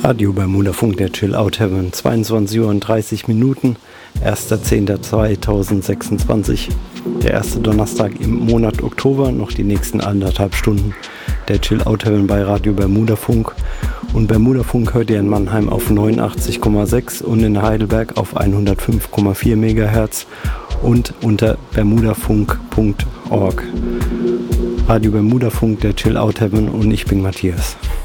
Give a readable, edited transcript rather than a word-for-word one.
Radio Bermudafunk, der Chill Out Heaven, 22:30 Uhr, 1.10.2026, der erste Donnerstag im Monat Oktober, noch die nächsten 1,5 Stunden der Chill Out Heaven bei Radio Bermudafunk. Und Bermudafunk hört ihr in Mannheim auf 89,6 und in Heidelberg auf 105,4 MHz und unter bermudafunk.org. Radio Bermudafunk, der Chill Out Heaven, und ich bin Matthias.